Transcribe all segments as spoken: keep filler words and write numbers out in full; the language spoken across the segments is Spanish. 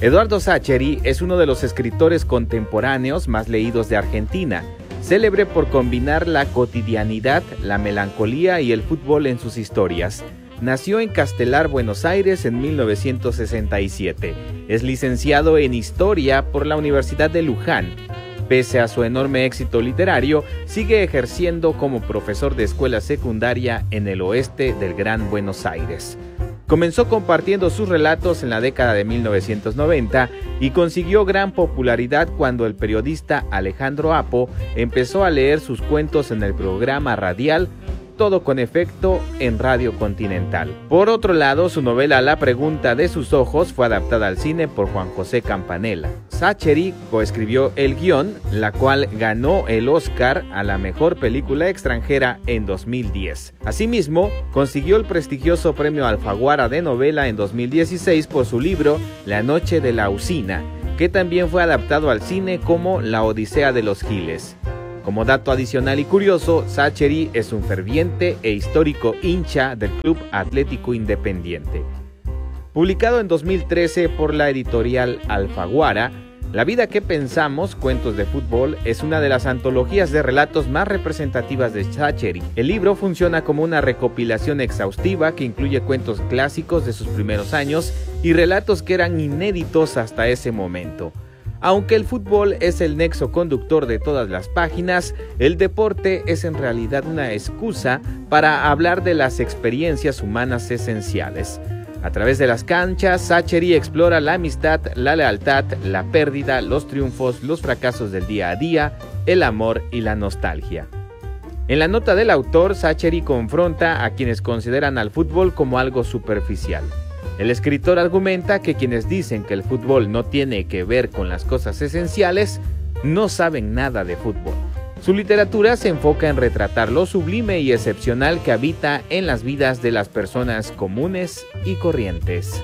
Eduardo Sacheri es uno de los escritores contemporáneos más leídos de Argentina, célebre por combinar la cotidianidad, la melancolía y el fútbol en sus historias. Nació en Castelar, Buenos Aires, en mil novecientos sesenta y siete. Es licenciado en Historia por la Universidad de Luján. Pese a su enorme éxito literario, sigue ejerciendo como profesor de escuela secundaria en el oeste del Gran Buenos Aires. Comenzó compartiendo sus relatos en la década de mil novecientos noventa y consiguió gran popularidad cuando el periodista Alejandro Apo empezó a leer sus cuentos en el programa radial Todo con Efecto en Radio Continental. Por otro lado, su novela La pregunta de sus ojos fue adaptada al cine por Juan José Campanella. Sacheri coescribió el guión, la cual ganó el Oscar a la mejor película extranjera en dos mil diez. Asimismo, consiguió el prestigioso premio Alfaguara de novela en dos mil dieciséis por su libro La noche de la usina, que también fue adaptado al cine como La odisea de los giles. Como dato adicional y curioso, Sacheri es un ferviente e histórico hincha del Club Atlético Independiente. Publicado en dos mil trece por la editorial Alfaguara, La vida que pensamos, cuentos de fútbol, es una de las antologías de relatos más representativas de Sacheri. El libro funciona como una recopilación exhaustiva que incluye cuentos clásicos de sus primeros años y relatos que eran inéditos hasta ese momento. Aunque el fútbol es el nexo conductor de todas las páginas, el deporte es en realidad una excusa para hablar de las experiencias humanas esenciales. A través de las canchas, Sacheri explora la amistad, la lealtad, la pérdida, los triunfos, los fracasos del día a día, el amor y la nostalgia. En la nota del autor, Sacheri confronta a quienes consideran al fútbol como algo superficial. El escritor argumenta que quienes dicen que el fútbol no tiene que ver con las cosas esenciales no saben nada de fútbol. Su literatura se enfoca en retratar lo sublime y excepcional que habita en las vidas de las personas comunes y corrientes.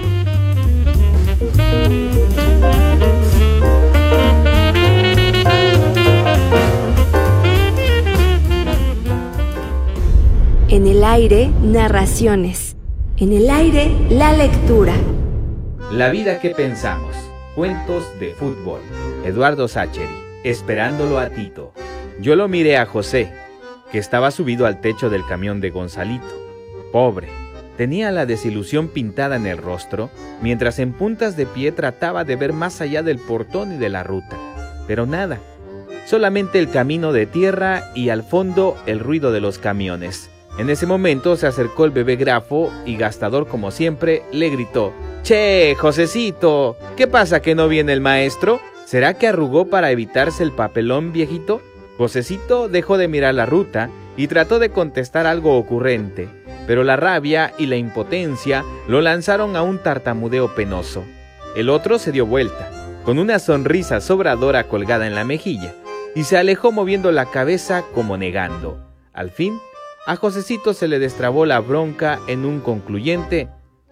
En el aire, narraciones. En el aire, la lectura. La vida que pensamos. Cuentos de fútbol. Eduardo Sacheri. Esperándolo a Tito. Yo lo miré a José, que estaba subido al techo del camión de Gonzalito. Pobre. Tenía la desilusión pintada en el rostro, mientras en puntas de pie trataba de ver más allá del portón y de la ruta. Pero nada. Solamente el camino de tierra y al fondo el ruido de los camiones. En ese momento se acercó el bebé Grafo y gastador como siempre le gritó: «¡Che, Josecito! ¿Qué pasa que no viene el maestro? ¿Será que arrugó para evitarse el papelón, viejito?». Josecito dejó de mirar la ruta y trató de contestar algo ocurrente, pero la rabia y la impotencia lo lanzaron a un tartamudeo penoso. El otro se dio vuelta, con una sonrisa sobradora colgada en la mejilla, y se alejó moviendo la cabeza como negando. Al fin, a Josecito se le destrabó la bronca en un concluyente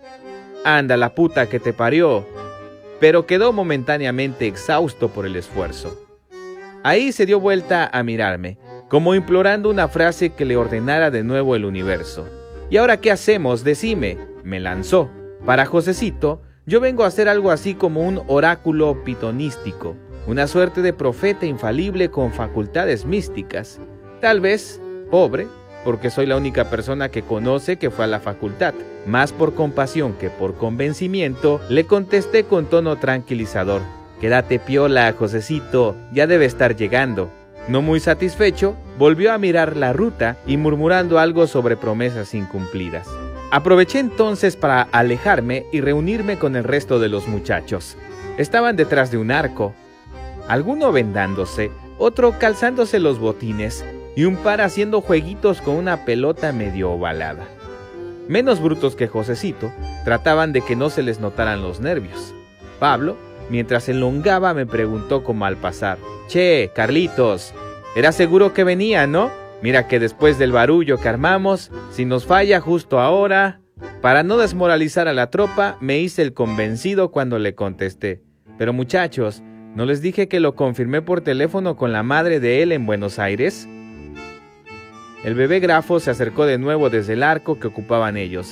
«Anda la puta que te parió», pero quedó momentáneamente exhausto por el esfuerzo. Ahí se dio vuelta a mirarme, como implorando una frase que le ordenara de nuevo el universo. «¿Y ahora qué hacemos? Decime», me lanzó. Para Josecito, yo vengo a hacer algo así como un oráculo pitonístico, una suerte de profeta infalible con facultades místicas. Tal vez, pobre, porque soy la única persona que conoce que fue a la facultad. Más por compasión que por convencimiento, le contesté con tono tranquilizador: «Quédate piola, Josecito, ya debe estar llegando». No muy satisfecho, volvió a mirar la ruta y murmurando algo sobre promesas incumplidas. Aproveché entonces para alejarme y reunirme con el resto de los muchachos. Estaban detrás de un arco, alguno vendándose, otro calzándose los botines, y un par haciendo jueguitos con una pelota medio ovalada. Menos brutos que Josecito, trataban de que no se les notaran los nervios. Pablo, mientras elongaba, me preguntó como al pasar: «Che, Carlitos, era seguro que venía, ¿no? Mira que después del barullo que armamos, si nos falla justo ahora». Para no desmoralizar a la tropa, me hice el convencido cuando le contesté: «Pero muchachos, ¿no les dije que lo confirmé por teléfono con la madre de él en Buenos Aires?». El bebé Grafo se acercó de nuevo desde el arco que ocupaban ellos.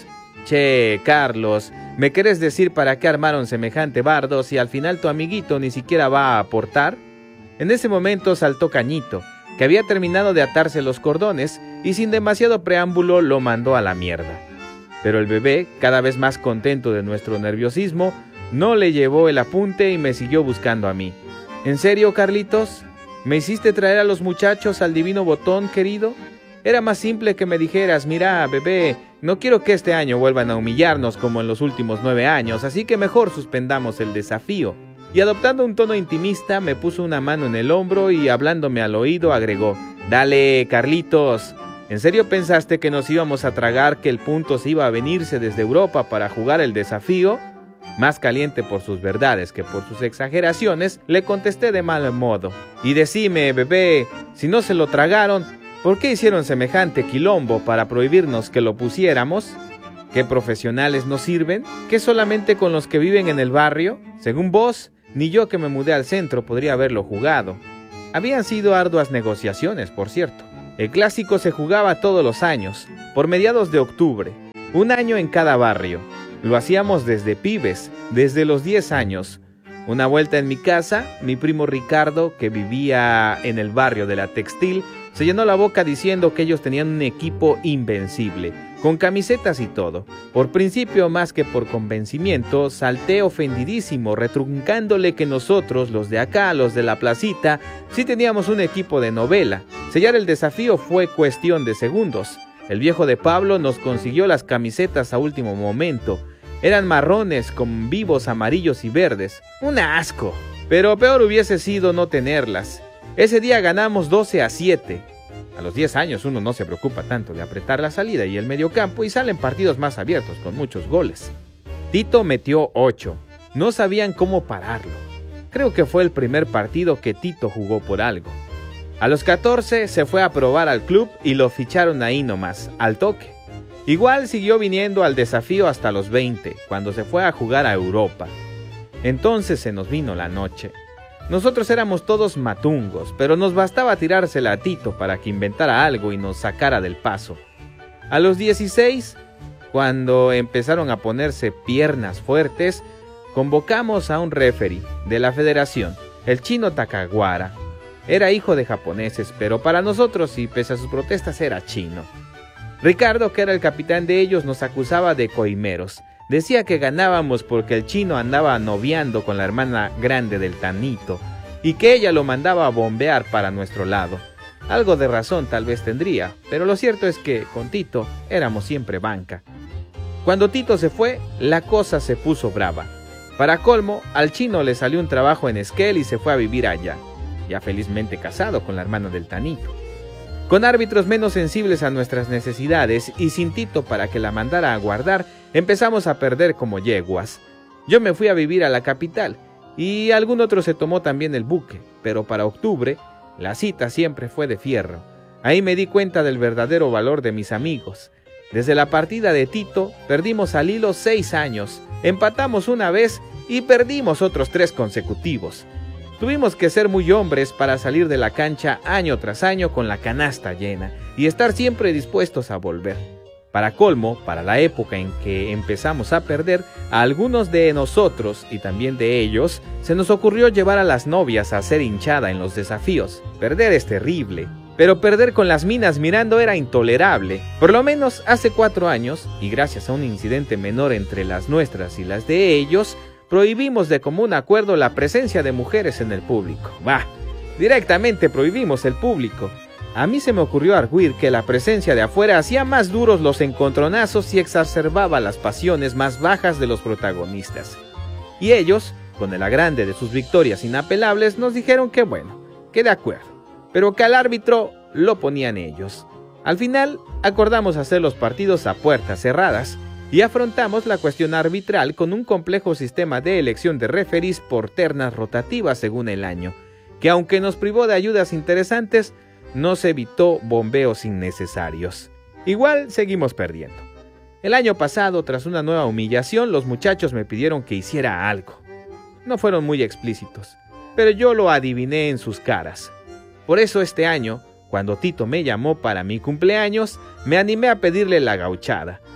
Che, Carlos, ¿me querés decir para qué armaron semejante bardo si al final tu amiguito ni siquiera va a aportar? En ese momento saltó Cañito, que había terminado de atarse los cordones y sin demasiado preámbulo lo mandó a la mierda. Pero el bebé, cada vez más contento de nuestro nerviosismo, no le llevó el apunte y me siguió buscando a mí. ¿En serio, Carlitos? ¿Me hiciste traer a los muchachos al divino botón, querido? Era más simple que me dijeras, mira, bebé, no quiero que este año vuelvan a humillarnos como en los últimos nueve años, así que mejor suspendamos el desafío. Y adoptando un tono intimista, me puso una mano en el hombro y hablándome al oído agregó, dale, Carlitos, ¿en serio pensaste que nos íbamos a tragar que el punto se iba a venirse desde Europa para jugar el desafío? Más caliente por sus verdades que por sus exageraciones, le contesté de mal modo. Y decime, bebé, si no se lo tragaron, ¿por qué hicieron semejante quilombo para prohibirnos que lo pusiéramos? ¿Qué profesionales nos sirven? ¿Qué solamente con los que viven en el barrio? Según vos, ni yo que me mudé al centro podría haberlo jugado. Habían sido arduas negociaciones, por cierto. El clásico se jugaba todos los años, por mediados de octubre, un año en cada barrio. Lo hacíamos desde pibes, desde los diez años. Una vuelta en mi casa, mi primo Ricardo, que vivía en el barrio de la Textil, se llenó la boca diciendo que ellos tenían un equipo invencible, con camisetas y todo. Por principio más que por convencimiento, salté ofendidísimo, retruncándole que nosotros, los de acá, los de la placita, sí teníamos un equipo de novela. Sellar el desafío fue cuestión de segundos. El viejo de Pablo nos consiguió las camisetas a último momento. Eran marrones con vivos amarillos y verdes. ¡Un asco! Pero peor hubiese sido no tenerlas. Ese día ganamos doce a siete. A los diez años uno no se preocupa tanto de apretar la salida y el mediocampo y salen partidos más abiertos con muchos goles. Tito metió ocho. No sabían cómo pararlo. Creo que fue el primer partido que Tito jugó por algo. A los catorce se fue a probar al club y lo ficharon ahí nomás, al toque. Igual siguió viniendo al desafío hasta los veinte, cuando se fue a jugar a Europa. Entonces se nos vino la noche. Nosotros éramos todos matungos, pero nos bastaba tirársela a Tito para que inventara algo y nos sacara del paso. A los dieciséis, cuando empezaron a ponerse piernas fuertes, convocamos a un referee de la federación, el chino Takawara. Era hijo de japoneses, pero para nosotros, y pese a sus protestas, era chino. Ricardo, que era el capitán de ellos, nos acusaba de coimeros. Decía que ganábamos porque el chino andaba noviando con la hermana grande del Tanito y que ella lo mandaba a bombear para nuestro lado. Algo de razón tal vez tendría, pero lo cierto es que con Tito éramos siempre banca. Cuando Tito se fue, la cosa se puso brava. Para colmo, al chino le salió un trabajo en Esquel y se fue a vivir allá, ya felizmente casado con la hermana del Tanito. Con árbitros menos sensibles a nuestras necesidades y sin Tito para que la mandara a guardar, empezamos a perder como yeguas. Yo me fui a vivir a la capital y algún otro se tomó también el buque, pero para octubre la cita siempre fue de fierro. Ahí me di cuenta del verdadero valor de mis amigos. Desde la partida de Tito perdimos al hilo seis años, empatamos una vez y perdimos otros tres consecutivos. Tuvimos que ser muy hombres para salir de la cancha año tras año con la canasta llena y estar siempre dispuestos a volver. Para colmo, para la época en que empezamos a perder, a algunos de nosotros y también de ellos, se nos ocurrió llevar a las novias a hacer hinchada en los desafíos. Perder es terrible, pero perder con las minas mirando era intolerable. Por lo menos hace cuatro años, y gracias a un incidente menor entre las nuestras y las de ellos, prohibimos de común acuerdo la presencia de mujeres en el público. Bah, directamente prohibimos el público. A mí se me ocurrió arguir que la presencia de afuera hacía más duros los encontronazos y exacerbaba las pasiones más bajas de los protagonistas. Y ellos, con el agrande de sus victorias inapelables, nos dijeron que bueno, que de acuerdo, pero que al árbitro lo ponían ellos. Al final, acordamos hacer los partidos a puertas cerradas, y afrontamos la cuestión arbitral con un complejo sistema de elección de referís por ternas rotativas según el año, que aunque nos privó de ayudas interesantes, nos evitó bombeos innecesarios. Igual seguimos perdiendo. El año pasado, tras una nueva humillación, los muchachos me pidieron que hiciera algo. No fueron muy explícitos, pero yo lo adiviné en sus caras. Por eso este año, cuando Tito me llamó para mi cumpleaños, me animé a pedirle la gauchada.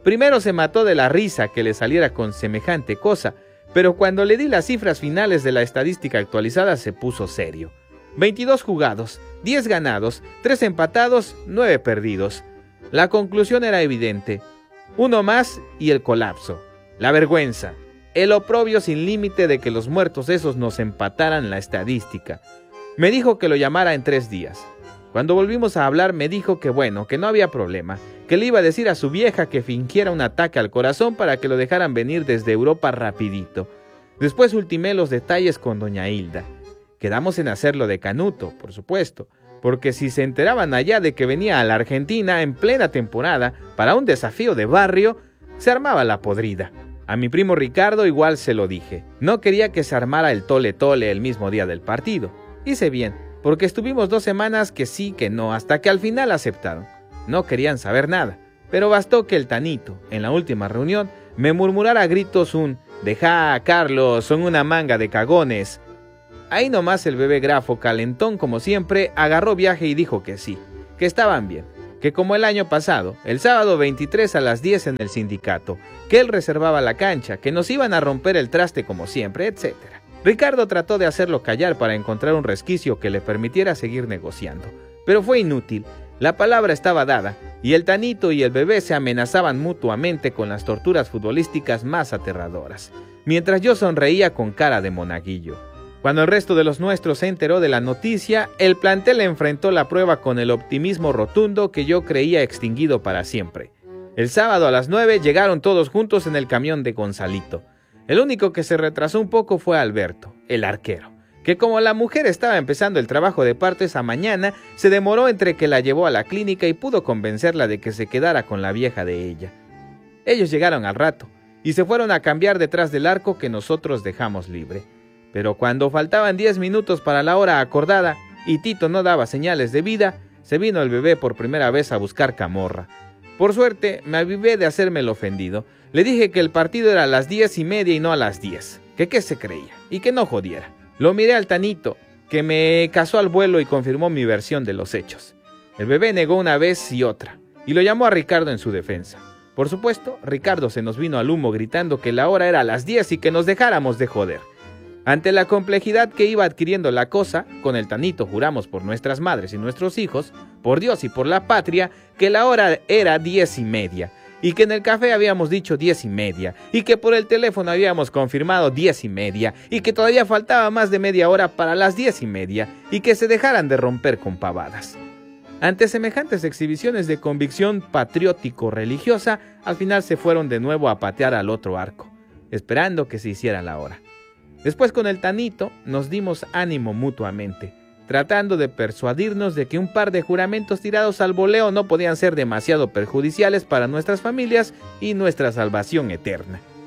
Primero se mató de la risa que le saliera con semejante cosa, pero cuando le di las cifras finales de la estadística actualizada se puso serio. veintidós jugados, diez ganados, tres empatados, nueve perdidos. La conclusión era evidente. Uno más y el colapso. La vergüenza. El oprobio sin límite de que los muertos esos nos empataran la estadística. Me dijo que lo llamara en tres días. Cuando volvimos a hablar me dijo que bueno, que no había problema, que le iba a decir a su vieja que fingiera un ataque al corazón para que lo dejaran venir desde Europa rapidito. Después ultimé los detalles con doña Hilda. Quedamos en hacerlo de Canuto, por supuesto, porque si se enteraban allá de que venía a la Argentina en plena temporada para un desafío de barrio, se armaba la podrida. A mi primo Ricardo igual se lo dije. No quería que se armara el tole tole el mismo día del partido. Hice bien, porque estuvimos dos semanas que sí, que no, hasta que al final aceptaron. No querían saber nada, pero bastó que el Tanito, en la última reunión, me murmurara a gritos un «Deja, Carlos, son una manga de cagones». Ahí nomás el bebé Grafo, calentón como siempre, agarró viaje y dijo que sí, que estaban bien, que como el año pasado, el sábado veintitrés a las diez en el sindicato, que él reservaba la cancha, que nos iban a romper el traste como siempre, etcétera. Ricardo trató de hacerlo callar para encontrar un resquicio que le permitiera seguir negociando, pero fue inútil. La palabra estaba dada, y el Tanito y el bebé se amenazaban mutuamente con las torturas futbolísticas más aterradoras, mientras yo sonreía con cara de monaguillo. Cuando el resto de los nuestros se enteró de la noticia, el plantel enfrentó la prueba con el optimismo rotundo que yo creía extinguido para siempre. El sábado a las nueve llegaron todos juntos en el camión de Gonzalito. El único que se retrasó un poco fue Alberto, el arquero, que como la mujer estaba empezando el trabajo de parto esa mañana, se demoró entre que la llevó a la clínica y pudo convencerla de que se quedara con la vieja de ella. Ellos llegaron al rato y se fueron a cambiar detrás del arco que nosotros dejamos libre. Pero cuando faltaban diez minutos para la hora acordada y Tito no daba señales de vida, se vino el bebé por primera vez a buscar camorra. Por suerte, me avivé de hacerme el ofendido. Le dije que el partido era a las diez y media y no a las diez, que qué se creía y que no jodiera. Lo miré al Tanito, que me casó al vuelo y confirmó mi versión de los hechos. El bebé negó una vez y otra, y lo llamó a Ricardo en su defensa. Por supuesto, Ricardo se nos vino al humo gritando que la hora era a las diez y que nos dejáramos de joder. Ante la complejidad que iba adquiriendo la cosa, con el Tanito juramos por nuestras madres y nuestros hijos, por Dios y por la patria, que la hora era diez y media, y que en el café habíamos dicho diez y media, y que por el teléfono habíamos confirmado diez y media, y que todavía faltaba más de media hora para las diez y media, y que se dejaran de romper con pavadas. Ante semejantes exhibiciones de convicción patriótico-religiosa, al final se fueron de nuevo a patear al otro arco, esperando que se hiciera la hora. Después con el Tanito nos dimos ánimo mutuamente, tratando de persuadirnos de que un par de juramentos tirados al voleo no podían ser demasiado perjudiciales para nuestras familias y nuestra salvación eterna.